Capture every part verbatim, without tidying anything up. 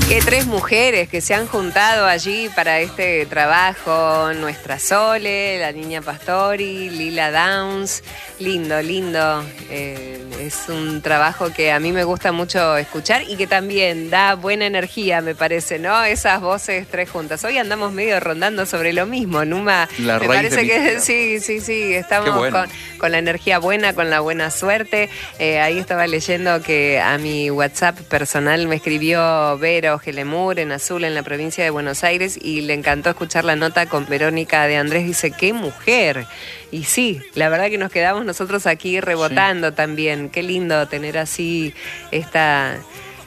Que tres mujeres que se han juntado allí para este trabajo, nuestra Sole, la niña Pastori, Lila Downs, lindo, lindo, eh, es un trabajo que a mí me gusta mucho escuchar y que también da buena energía, me parece, ¿no? Esas voces tres juntas. Hoy andamos medio rondando sobre lo mismo, Numa, la me parece que sí, sí, sí, estamos bueno. con, con la energía buena, con la buena suerte. Eh, ahí estaba leyendo que a mi WhatsApp personal me escribió Vero Gelemur en Azul, en la provincia de Buenos Aires, y le encantó escuchar la nota con Verónica de Andrés. Dice, ¡qué mujer! Y sí, la verdad que nos quedamos nosotros aquí rebotando sí. también. Qué lindo tener así esta,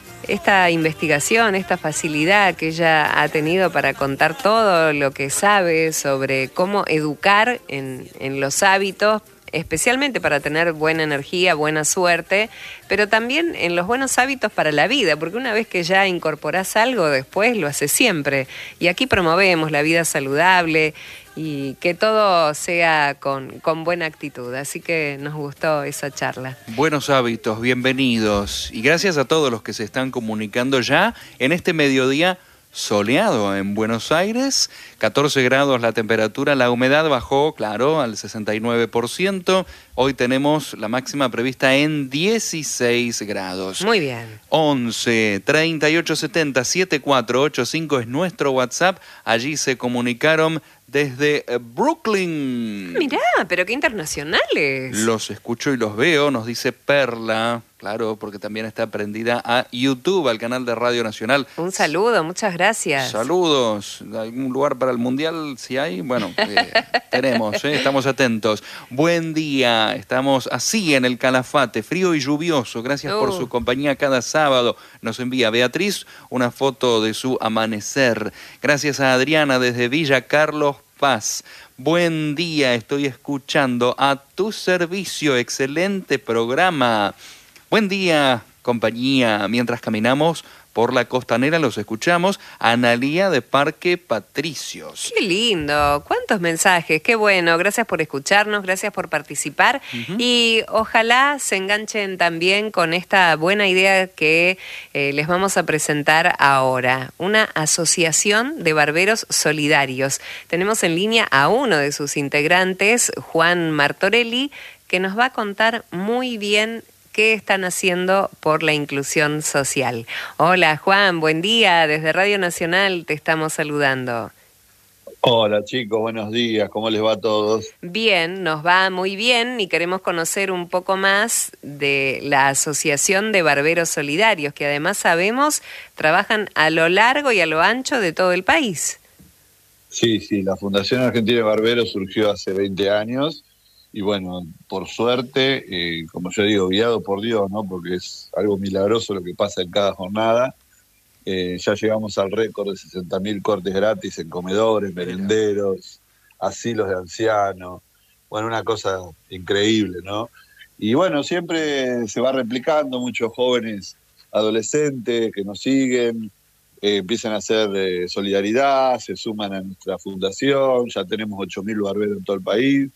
esta investigación, esta facilidad que ella ha tenido para contar todo lo que sabe sobre cómo educar en, en los hábitos, especialmente para tener buena energía, buena suerte, pero también en los buenos hábitos para la vida, porque una vez que ya incorporás algo, después lo haces siempre. Y aquí promovemos la vida saludable y que todo sea con, con buena actitud. Así que nos gustó esa charla. Buenos hábitos, bienvenidos. Y gracias a todos los que se están comunicando ya en este mediodía soleado en Buenos Aires, catorce grados la temperatura, la humedad bajó, claro, al sesenta y nueve por ciento. Hoy tenemos la máxima prevista en dieciséis grados. Muy bien. once, treinta y ocho, setenta, setenta y cuatro ochenta y cinco es nuestro WhatsApp. Allí se comunicaron desde Brooklyn. Mirá, pero qué internacionales. Los escucho y los veo, nos dice Perla. Claro, porque también está prendida a YouTube, al canal de Radio Nacional. Un saludo, muchas gracias. Saludos. ¿Algún lugar para el Mundial? Si hay, bueno, eh, tenemos, eh, estamos atentos. Buen día, estamos así en el Calafate, frío y lluvioso. Gracias uh. por su compañía cada sábado. Nos envía Beatriz una foto de su amanecer. Gracias a Adriana desde Villa Carlos Paz. Buen día, estoy escuchando a tu servicio. Excelente programa. Buen día, compañía. Mientras caminamos por la costanera los escuchamos. Analía de Parque Patricios. Qué lindo, cuántos mensajes, qué bueno. Gracias por escucharnos, gracias por participar. Uh-huh. Y ojalá se enganchen también con esta buena idea que eh, les vamos a presentar ahora. Una asociación de barberos solidarios. Tenemos en línea a uno de sus integrantes, Juan Martorelli, que nos va a contar muy bien qué están haciendo por la inclusión social. Hola Juan, buen día, desde Radio Nacional te estamos saludando. Hola chicos, buenos días, ¿cómo les va a todos? Bien, nos va muy bien y queremos conocer un poco más de la Asociación de Barberos Solidarios, que además sabemos trabajan a lo largo y a lo ancho de todo el país. Sí, sí, la Fundación Argentina de Barberos surgió hace veinte años. Y bueno, por suerte, eh, como yo digo, guiado por Dios, ¿no? Porque es algo milagroso lo que pasa en cada jornada. Eh, ya llegamos al récord de sesenta mil cortes gratis en comedores, merenderos, asilos de ancianos. Bueno, una cosa increíble, ¿no? Y bueno, siempre se va replicando, muchos jóvenes adolescentes que nos siguen, eh, empiezan a hacer eh, solidaridad, se suman a nuestra fundación, ya tenemos ocho mil barberos en todo el país.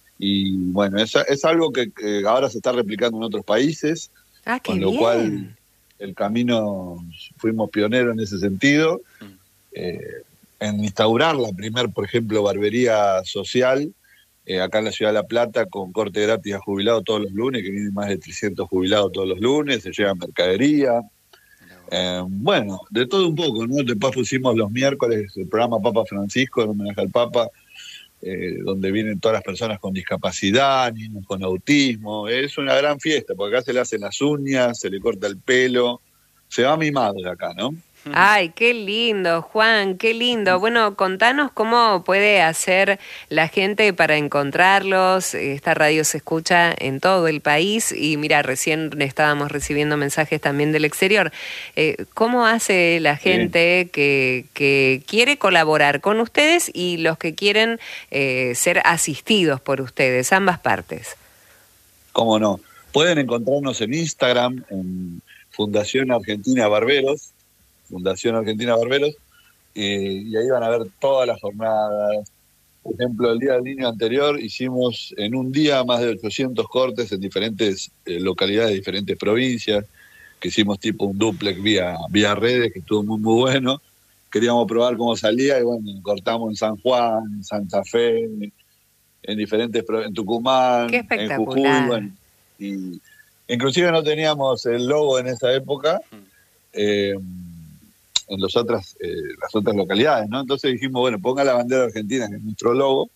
Y bueno, es, es algo que, que ahora se está replicando en otros países, ah, qué con lo bien. cual el camino, fuimos pioneros en ese sentido, eh, en instaurar la primer, por ejemplo, barbería social, eh, acá en la ciudad de La Plata, con corte gratis a jubilados todos los lunes, que vienen más de trescientos jubilados todos los lunes, se lleva mercadería. Eh, bueno, de todo un poco, ¿no? Después pusimos los miércoles el programa Papa Francisco, en homenaje al Papa, Eh, donde vienen todas las personas con discapacidad, niños con autismo. Es una gran fiesta, porque acá se le hacen las uñas, se le corta el pelo, se va mimado de acá, ¿no? Ay, qué lindo, Juan, qué lindo. Bueno, contanos cómo puede hacer la gente para encontrarlos. Esta radio se escucha en todo el país y mira, recién estábamos recibiendo mensajes también del exterior. Eh, ¿Cómo hace la gente que, que quiere colaborar con ustedes y los que quieren eh, ser asistidos por ustedes, ambas partes? ¿Cómo no? Pueden encontrarnos en Instagram, en Fundación Argentina Barberos, Fundación Argentina Barberos, eh, y ahí van a ver todas las jornadas. Por ejemplo, el Día del Niño anterior hicimos en un día más de ochocientos cortes en diferentes eh, localidades de diferentes provincias. que hicimos tipo un duplex vía, vía redes, que estuvo muy, muy bueno. Queríamos probar cómo salía y bueno, cortamos en San Juan, en Santa Fe, en diferentes, en Tucumán, en Jujuy, bueno, y inclusive no teníamos el logo en esa época eh, en los otras, eh, las otras localidades, ¿no? Entonces dijimos, bueno, ponga la bandera argentina, que es nuestro logo,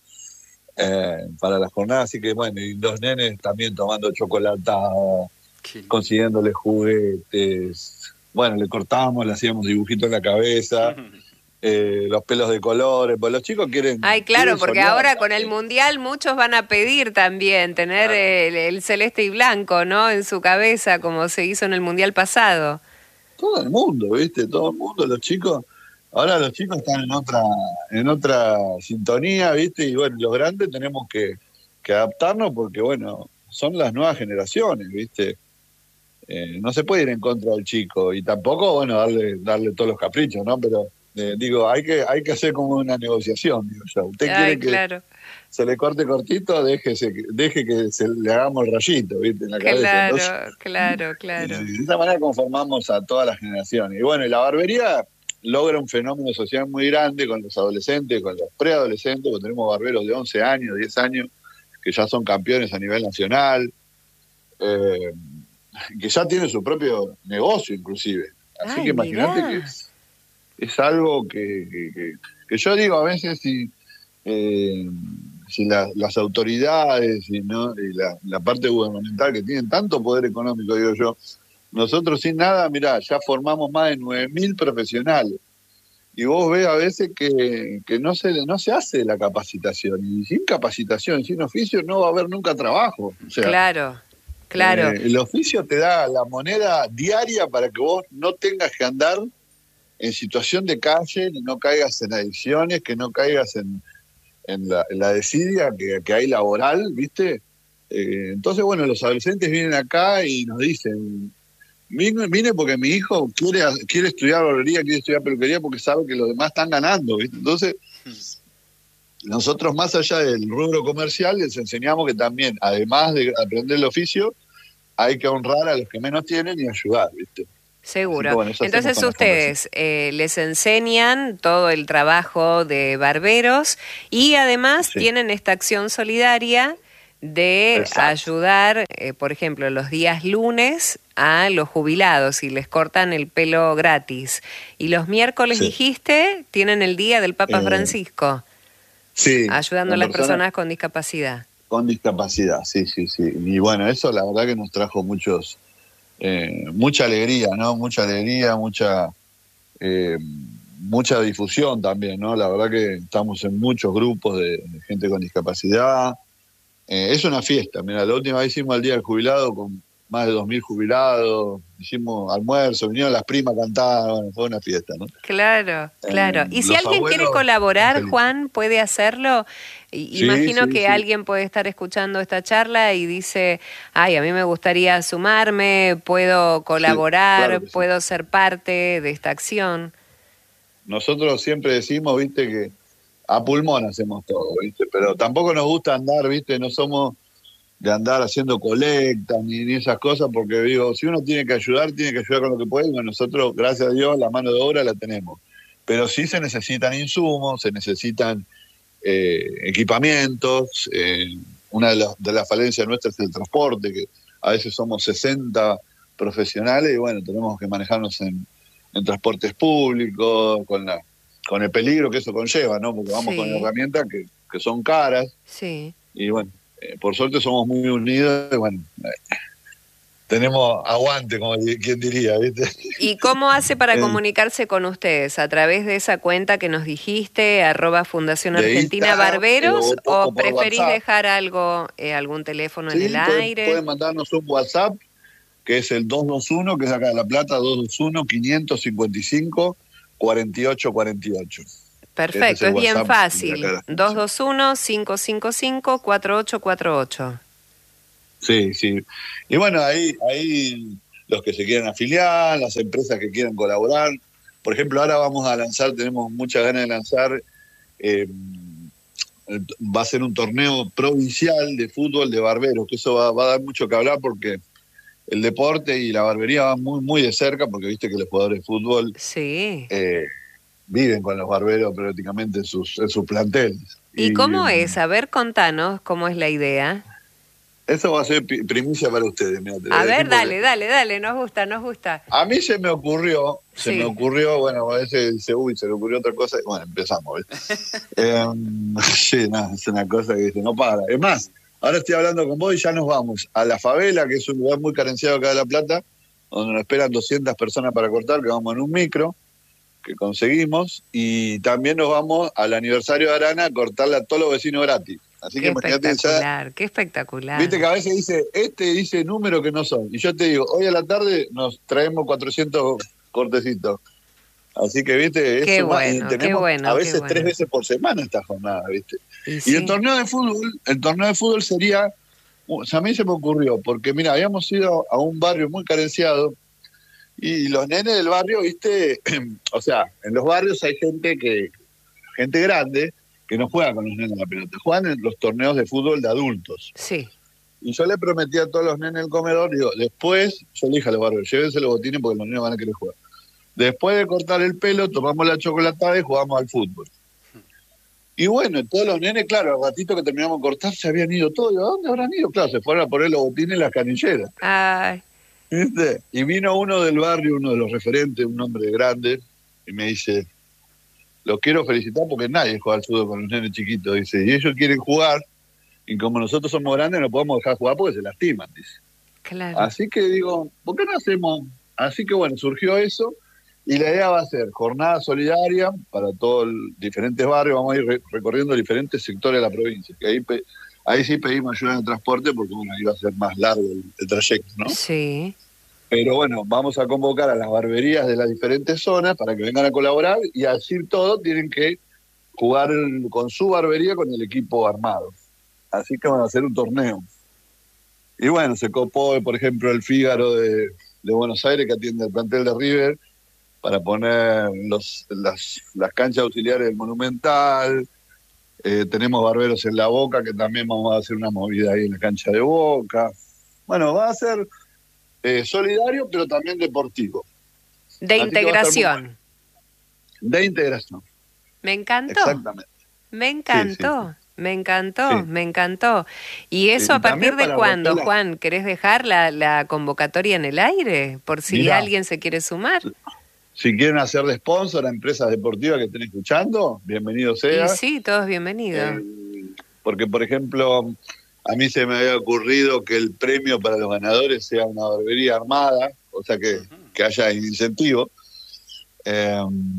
eh, para la jornada, así que bueno, y los nenes también tomando chocolatada, consiguiéndole juguetes, bueno, le cortábamos, le hacíamos dibujitos en la cabeza, eh, los pelos de colores, pues los chicos quieren... Ay, claro, quieren porque soñar, ahora ¿no? con el Mundial muchos van a pedir también tener Claro. el, el celeste y blanco, ¿no?, en su cabeza, como se hizo en el Mundial pasado. Todo el mundo, ¿viste? Todo el mundo, los chicos... Ahora los chicos están en otra en otra sintonía, ¿viste? Y bueno, los grandes tenemos que, que adaptarnos porque, bueno, son las nuevas generaciones, ¿viste? Eh, no se puede ir en contra del chico y tampoco, bueno, darle darle todos los caprichos, ¿no? Pero, eh, digo, hay que hay que hacer como una negociación, digo yo. Usted Ay, quiere que claro. se le corte cortito, déjese, deje que se le hagamos el rayito, ¿viste? En la cabeza. Claro, Entonces, claro, claro. y de esa manera conformamos a todas las generaciones. Y bueno, y la barbería logra un fenómeno social muy grande con los adolescentes, con los preadolescentes, porque tenemos barberos de once años, diez años, que ya son campeones a nivel nacional, eh, que ya tienen su propio negocio inclusive. Así Ay, que imagínate mirá. que es, es algo que, que, que, que yo digo a veces si, eh, si la, las autoridades y, ¿no? y la, la parte gubernamental que tienen tanto poder económico, digo yo, nosotros sin nada, mirá, ya formamos más de nueve mil profesionales. Y vos ves a veces que, que no se no se hace la capacitación. Y sin capacitación, sin oficio, no va a haber nunca trabajo. O sea, Claro, claro. eh, el oficio te da la moneda diaria para que vos no tengas que andar en situación de calle, que no caigas en adicciones, que no caigas en, en, la, en la desidia que, que hay laboral, ¿viste? Eh, entonces, bueno, los adolescentes vienen acá y nos dicen... Vine, vine porque mi hijo quiere, quiere estudiar barbería, quiere estudiar peluquería porque sabe que los demás están ganando, ¿viste? Entonces, nosotros más allá del rubro comercial les enseñamos que también, además de aprender el oficio, hay que honrar a los que menos tienen y ayudar, ¿viste? Seguro. Que, bueno, entonces ustedes eh, les enseñan todo el trabajo de barberos y además sí. tienen esta acción solidaria de Exacto. ayudar, eh, por ejemplo, los días lunes a los jubilados y les cortan el pelo gratis. Y los miércoles, sí. dijiste, tienen el día del Papa eh, Francisco. Sí. Ayudando a las persona, personas con discapacidad. Con discapacidad, sí, sí, sí. Y bueno, eso la verdad que nos trajo muchos, eh, mucha alegría, ¿no? Mucha alegría, mucha, eh, mucha difusión también, ¿no? La verdad que estamos en muchos grupos de, de gente con discapacidad. Eh, es una fiesta, mira, la última vez hicimos el Día del Jubilado con más de dos mil jubilados, hicimos almuerzo, vinieron las primas a cantar, bueno, fue una fiesta, ¿no? Claro, claro. Eh, y si alguien abuelos, quiere colaborar, Juan, ¿puede hacerlo? Y, sí, imagino sí, que sí. alguien puede estar escuchando esta charla y dice, ay, a mí me gustaría sumarme, puedo colaborar, sí, claro puedo sí. ser parte de esta acción. Nosotros siempre decimos, viste, que a pulmón hacemos todo, ¿viste? Pero tampoco nos gusta andar, ¿viste? No somos de andar haciendo colectas ni, ni esas cosas, porque digo, si uno tiene que ayudar, tiene que ayudar con lo que puede, y bueno, nosotros, gracias a Dios, la mano de obra la tenemos. Pero sí se necesitan insumos, se necesitan eh, equipamientos, eh, una de las, de las falencias nuestras es el transporte, que a veces somos sesenta profesionales y bueno, tenemos que manejarnos en, en transportes públicos, con la con el peligro que eso conlleva, ¿no? Porque vamos sí. con herramientas que, que son caras. Sí. Y bueno, eh, por suerte somos muy unidos y bueno, eh, tenemos aguante, como quien diría, ¿viste? ¿Y cómo hace para eh, comunicarse con ustedes? ¿A través de esa cuenta que nos dijiste, arroba Fundación Argentina Instagram, Barberos, eh, o, o preferís WhatsApp. dejar algo, eh, algún teléfono sí, en el pueden, aire? Pueden mandarnos un WhatsApp, que es el dos dos uno, que es acá de La Plata, dos dos uno, quinientos cincuenta y cinco, cuarenta y ocho cuarenta y ocho. Perfecto, es, es bien fácil. dos dos uno, cinco cinco cinco, cuatro ocho cuatro ocho. Sí, sí. Y bueno, ahí, ahí los que se quieran afiliar, las empresas que quieran colaborar. Por ejemplo, ahora vamos a lanzar, tenemos muchas ganas de lanzar, eh, va a ser un torneo provincial de fútbol de barberos, que eso va, va a dar mucho que hablar porque el deporte y la barbería van muy, muy de cerca, porque viste que los jugadores de fútbol sí. eh, viven con los barberos prácticamente en sus, en sus planteles. ¿Y, ¿Y cómo es? A ver, contanos cómo es la idea. Eso va a ser primicia para ustedes. Mirá, a ver, dale, dale, dale, nos gusta, nos gusta. A mí se me ocurrió, se sí. me ocurrió, bueno, a veces dice, uy, se le ocurrió otra cosa, bueno, empezamos. eh, sí, no, es una cosa que dice, no para. Es más, ahora estoy hablando con vos y ya nos vamos a La Favela, que es un lugar muy carenciado acá de La Plata, donde nos esperan doscientas personas para cortar, que vamos en un micro, que conseguimos, y también nos vamos al aniversario de Arana a cortarle a todos los vecinos gratis. Así qué que espectacular, ya, qué espectacular. Viste que a veces dice, este dice números que no son. Y yo te digo, hoy a la tarde nos traemos cuatrocientos cortecitos. Así que, viste, qué eso bueno, más, y tenemos qué bueno, a veces bueno. tres veces por semana esta jornada, viste. Y, y sí. el torneo de fútbol, el torneo de fútbol sería, o sea, a mí se me ocurrió, porque mira, habíamos ido a un barrio muy carenciado, y los nenes del barrio, viste, o sea, en los barrios hay gente que, gente grande, que no juega con los nenes la pelota, juegan en los torneos de fútbol de adultos. Sí. Y yo le prometí a todos los nenes del comedor, digo, después, yo le dije a los barrios, llévense los botines porque los nenes van a querer jugar. Después de cortar el pelo, tomamos la chocolatada y jugamos al fútbol. Y bueno, todos los nenes, claro, al ratito que terminamos de cortar, se habían ido todos. ¿A dónde habrán ido? Claro, se fueron a poner los botines y las canilleras. Ay. ¿Viste? Y vino uno del barrio, uno de los referentes, un hombre grande, y me dice, los quiero felicitar porque nadie juega al fútbol con los nenes chiquitos, dice, y ellos quieren jugar, y como nosotros somos grandes no podemos dejar jugar porque se lastiman, dice. Claro. Así que digo, ¿por qué no hacemos? Así que bueno, surgió eso, y la idea va a ser jornada solidaria para todos los diferentes barrios, vamos a ir re- recorriendo diferentes sectores de la provincia, que ahí, pe- ahí sí pedimos ayuda en el transporte porque bueno, iba a ser más largo el, el trayecto, ¿no? Sí. Pero bueno, vamos a convocar a las barberías de las diferentes zonas para que vengan a colaborar y al decir todo tienen que jugar con su barbería con el equipo armado. Así que van a hacer un torneo. Y bueno, se copó, por ejemplo, el Fígaro de, de Buenos Aires que atiende el plantel de River para poner los, las, las canchas auxiliares del Monumental. Eh, tenemos barberos en La Boca que también vamos a hacer una movida ahí en la cancha de Boca. Bueno, va a ser... Eh, solidario, pero también deportivo. De Así integración. De integración. Me encantó. Exactamente. Me encantó. Sí, sí. Me encantó, sí. me encantó. ¿Y eso sí, a partir de cuándo, la... Juan? ¿Querés dejar la, la convocatoria en el aire? Por si Mirá, alguien se quiere sumar. Si quieren hacer de sponsor a empresas deportivas que estén escuchando, bienvenido sea. Y sí, todos bienvenidos. Eh, porque, por ejemplo... A mí se me había ocurrido que el premio para los ganadores sea una barbería armada, o sea que, que haya incentivo. Eh,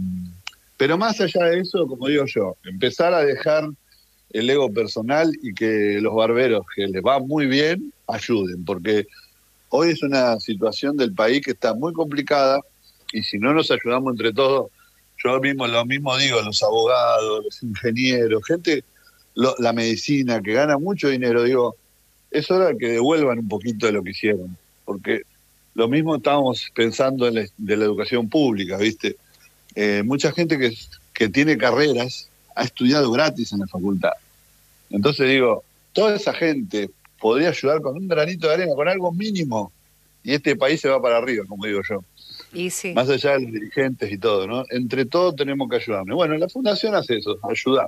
pero más allá de eso, como digo yo, empezar a dejar el ego personal y que los barberos, que les va muy bien, ayuden, porque hoy es una situación del país que está muy complicada y si no nos ayudamos entre todos, yo mismo lo mismo digo, los abogados, los ingenieros, gente... Lo, la medicina, que gana mucho dinero, digo, es hora de que devuelvan un poquito de lo que hicieron, porque lo mismo estábamos pensando en la, de la educación pública, ¿viste? Eh, mucha gente que, que tiene carreras ha estudiado gratis en la facultad. Entonces digo, toda esa gente podría ayudar con un granito de arena, con algo mínimo, y este país se va para arriba, como digo yo. Y sí. Más allá de los dirigentes y todo, ¿no? Entre todos tenemos que ayudarnos. Bueno, la fundación hace eso, ayudar.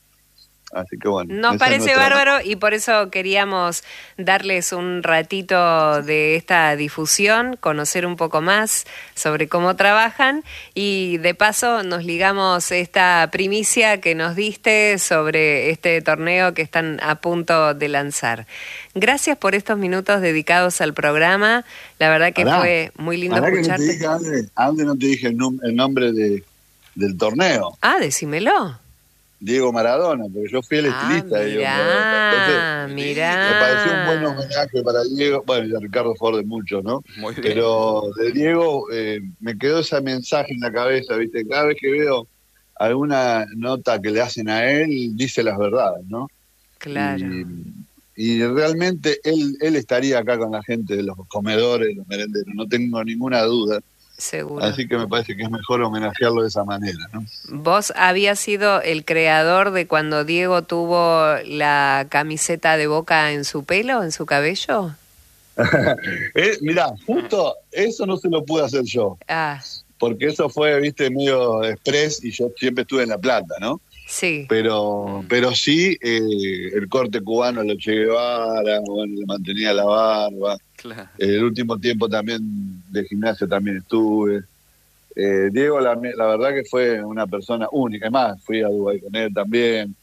Así que bueno. Nos parece bárbaro y por eso queríamos darles un ratito de esta difusión, conocer un poco más sobre cómo trabajan y de paso nos ligamos esta primicia que nos diste sobre este torneo que están a punto de lanzar. Gracias por estos minutos dedicados al programa, la verdad que Ará, fue muy lindo escucharte. Que no te dije, Ande, Ande, no te dije el, nom- el nombre de, del torneo. Ah, decímelo. Diego Maradona, porque yo fui el ah, estilista de Diego Maradona. Entonces, mirá. Me pareció un buen homenaje para Diego, bueno, y a Ricardo Ford de mucho, ¿no? Muy bien. Pero de Diego eh, me quedó ese mensaje en la cabeza, ¿viste? Cada vez que veo alguna nota que le hacen a él, dice las verdades, ¿no? Claro. Y, y realmente él, él estaría acá con la gente de los comedores, los merenderos, no tengo ninguna duda. Seguro. Así que me parece que es mejor homenajearlo de esa manera, ¿no? ¿Vos habías sido el creador de cuando Diego tuvo la camiseta de Boca en su pelo, en su cabello? eh, mirá, justo eso no se lo pude hacer yo. Ah. Porque eso fue, viste, medio express y yo siempre estuve en La Plata, ¿no? Sí. Pero, pero sí, eh, el corte cubano lo Che Guevara, bueno, le mantenía la barba. Claro. Eh, el último tiempo también de gimnasio también estuve. Eh, Diego, la, la verdad que fue una persona única. Además, fui a Dubái con él también.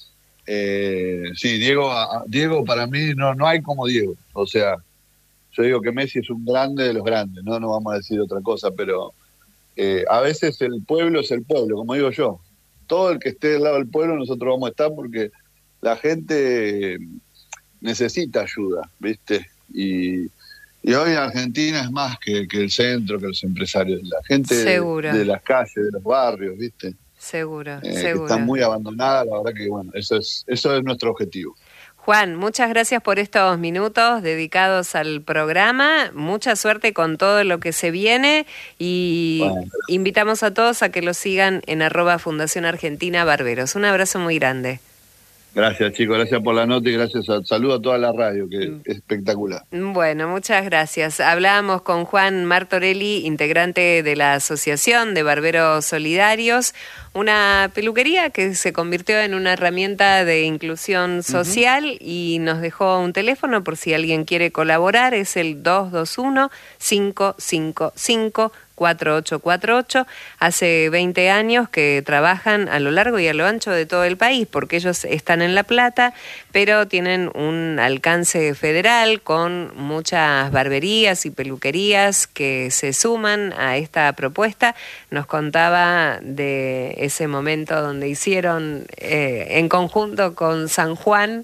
Eh, sí, Diego, a, Diego para mí no, no hay como Diego. O sea, yo digo que Messi es un grande de los grandes, no, no vamos a decir otra cosa, pero eh, a veces el pueblo es el pueblo, como digo yo. Todo el que esté del lado del pueblo nosotros vamos a estar porque la gente necesita ayuda, ¿viste? Y, y hoy Argentina es más que, que el centro, que los empresarios. La gente de, de las calles, de los barrios, ¿viste? Seguro, eh, seguro. Que está muy abandonada, la verdad que, bueno, eso es, eso es nuestro objetivo. Juan, muchas gracias por estos minutos dedicados al programa. Mucha suerte con todo lo que se viene y bueno, invitamos a todos a que lo sigan en arroba Fundación Argentina Barberos. Un abrazo muy grande. Gracias, chicos, gracias por la nota y gracias a, saludo a toda la radio, que es espectacular. Bueno, muchas gracias. Hablábamos con Juan Martorelli, integrante de la Asociación de Barberos Solidarios, una peluquería que se convirtió en una herramienta de inclusión social uh-huh. y nos dejó un teléfono por si alguien quiere colaborar, es el dos dos uno, cinco cinco cinco, cuatro ocho cuatro ocho. Hace veinte años que trabajan a lo largo y a lo ancho de todo el país, porque ellos están en La Plata, pero tienen un alcance federal con muchas barberías y peluquerías que se suman a esta propuesta. Nos contaba de ese momento donde hicieron eh, en conjunto con San Juan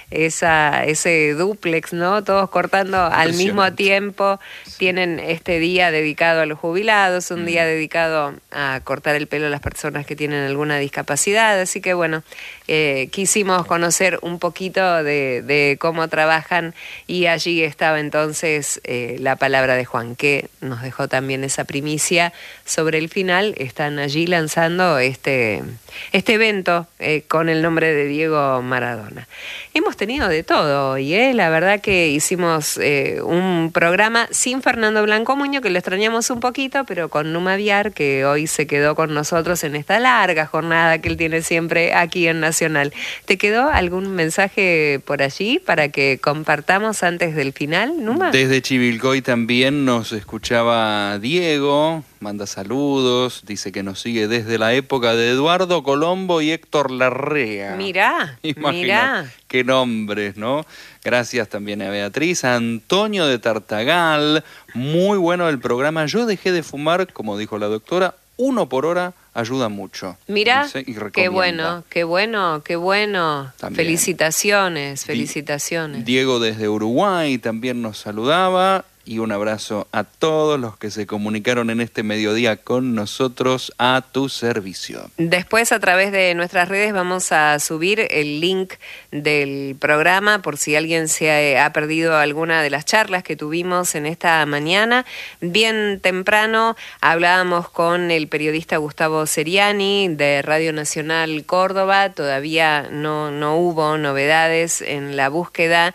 esa ese dúplex, ¿no? Todos cortando al mismo tiempo. Sí. Tienen este día dedicado a los jubilados, un mm. día dedicado a cortar el pelo a las personas que tienen alguna discapacidad. Así que bueno, eh, quisimos conocer un poquito de, de cómo trabajan y allí estaba entonces eh, la palabra de Juan, que nos dejó también esa primicia sobre el final. Están allí lanzando este, este evento eh, con el nombre de Diego Maradona. Hemos tenido de todo hoy, ¿eh? La verdad que hicimos eh, un programa sin Fernando Blanco Muño, que lo extrañamos un poquito, pero con Numa Viar, que hoy se quedó con nosotros en esta larga jornada que él tiene siempre aquí en Nacional. ¿Te quedó algún mensaje por allí para que compartamos antes del final, Numa? Desde Chivilcoy también nos escuchaba Diego, manda saludos, dice que nos sigue desde la época de Eduardo Colombo y Héctor Larrea. Mirá, mirá. Qué nombres, ¿no? Gracias también a Beatriz, a Antonio de Tartagal, muy bueno el programa. Yo dejé de fumar, como dijo la doctora, uno por hora ayuda mucho. Mirá, qué bueno, qué bueno, qué bueno. También. Felicitaciones, felicitaciones. Diego desde Uruguay también nos saludaba. Y un abrazo a todos los que se comunicaron en este mediodía con nosotros a tu servicio. Después, a través de nuestras redes, vamos a subir el link del programa por si alguien se ha perdido alguna de las charlas que tuvimos en esta mañana. Bien temprano hablábamos con el periodista Gustavo Seriani de Radio Nacional Córdoba. Todavía no, no hubo novedades en la búsqueda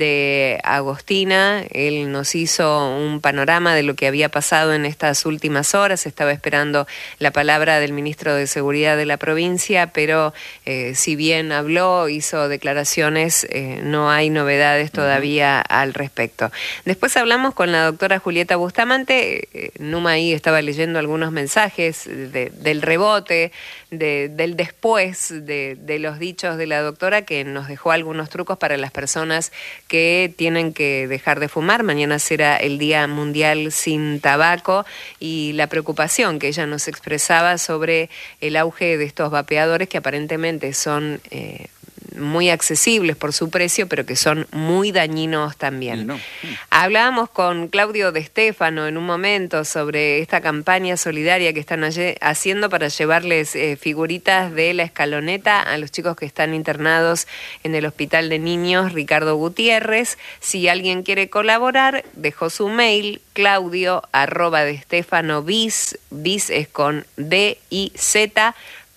de Agostina. Él nos hizo un panorama de lo que había pasado en estas últimas horas. Estaba esperando la palabra del ministro de Seguridad de la provincia, pero eh, si bien habló, hizo declaraciones, eh, no hay novedades todavía uh-huh. al respecto. Después hablamos con la doctora Julieta Bustamante. eh, Numa ahí estaba leyendo algunos mensajes de, del rebote, de, del después de, de los dichos de la doctora, que nos dejó algunos trucos para las personas que tienen que dejar de fumar. Mañana será el Día Mundial sin Tabaco y la preocupación que ella nos expresaba sobre el auge de estos vapeadores que aparentemente son eh, muy accesibles por su precio, pero que son muy dañinos también. No. Hablábamos con Claudio De Stefano en un momento sobre esta campaña solidaria que están haciendo para llevarles eh, figuritas de la escaloneta a los chicos que están internados en el Hospital de Niños Ricardo Gutiérrez. Si alguien quiere colaborar, dejó su mail, claudio arroba de Stefano bis, bis es con D I Z,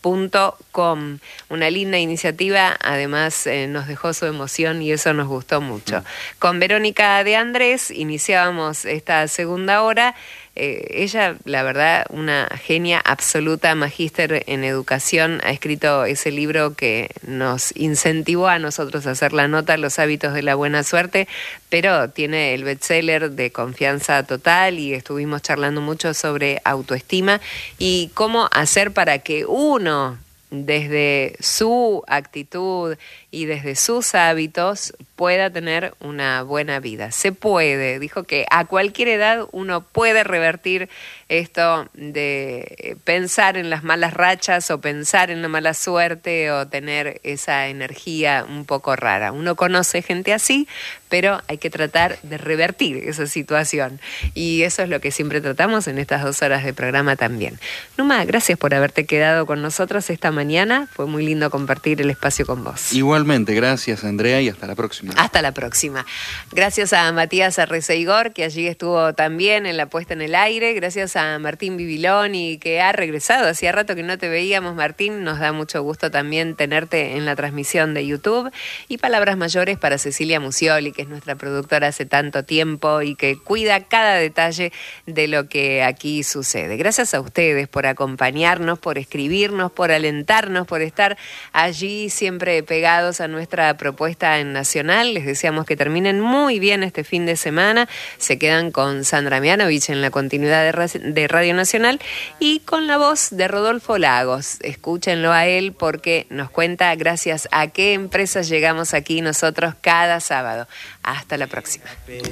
punto com. Una linda iniciativa, además eh, nos dejó su emoción y eso nos gustó mucho. Mm. Con Verónica de Andrés iniciábamos esta segunda hora. Eh, ella, la verdad, una genia absoluta, magíster en educación, ha escrito ese libro que nos incentivó a nosotros a hacer la nota, Los hábitos de la buena suerte, pero tiene el bestseller de Confianza Total y estuvimos charlando mucho sobre autoestima y cómo hacer para que uno, desde su actitud y desde sus hábitos, pueda tener una buena vida. Se puede, dijo que a cualquier edad uno puede revertir esto de pensar en las malas rachas o pensar en la mala suerte o tener esa energía un poco rara. Uno conoce gente así, pero hay que tratar de revertir esa situación. Y eso es lo que siempre tratamos en estas dos horas de programa también. Numa, gracias por haberte quedado con nosotros esta mañana. Fue muy lindo compartir el espacio con vos. Igualmente, gracias Andrea y hasta la próxima. Hasta la próxima. Gracias a Matías Arreceigor, que allí estuvo también en la puesta en el aire. Gracias a Martín Bibiloni, que ha regresado. Hacía rato que no te veíamos, Martín. Nos da mucho gusto también tenerte en la transmisión de YouTube. Y palabras mayores para Cecilia Musioli, que es nuestra productora hace tanto tiempo y que cuida cada detalle de lo que aquí sucede. Gracias a ustedes por acompañarnos, por escribirnos, por alentarnos, por estar allí siempre pegados a nuestra propuesta en Nacional. Les deseamos que terminen muy bien este fin de semana. Se quedan con Sandra Mianovich en la continuidad de, Ra- de Radio Nacional y con la voz de Rodolfo Lagos. Escúchenlo a él porque nos cuenta gracias a qué empresas llegamos aquí nosotros cada sábado. Hasta la próxima.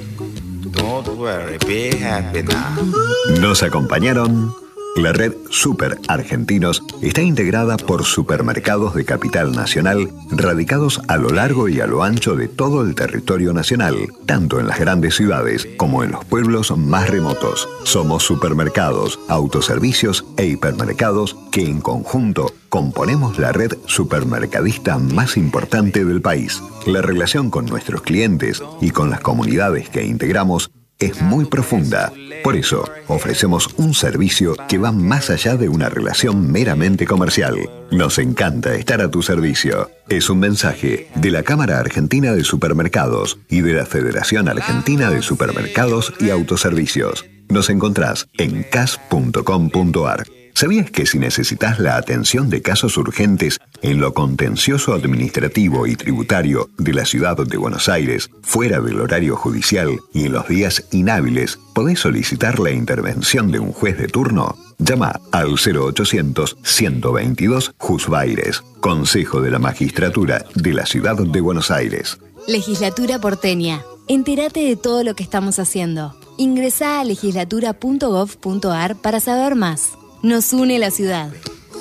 Nos acompañaron. La red Super Argentinos está integrada por supermercados de capital nacional radicados a lo largo y a lo ancho de todo el territorio nacional, tanto en las grandes ciudades como en los pueblos más remotos. Somos supermercados, autoservicios e hipermercados que en conjunto componemos la red supermercadista más importante del país. La relación con nuestros clientes y con las comunidades que integramos es muy profunda. Por eso, ofrecemos un servicio que va más allá de una relación meramente comercial. Nos encanta estar a tu servicio. Es un mensaje de la Cámara Argentina de Supermercados y de la Federación Argentina de Supermercados y Autoservicios. Nos encontrás en c a s punto com punto a r. ¿Sabías que si necesitas la atención de casos urgentes en lo contencioso administrativo y tributario de la ciudad de Buenos Aires, fuera del horario judicial y en los días inhábiles, podés solicitar la intervención de un juez de turno? Llama al cero ochocientos, ciento veintidós, Juzbaires. Consejo de la Magistratura de la Ciudad de Buenos Aires. Legislatura porteña. Entérate de todo lo que estamos haciendo. Ingresá a legislatura punto gov punto a r para saber más. Nos une la ciudad.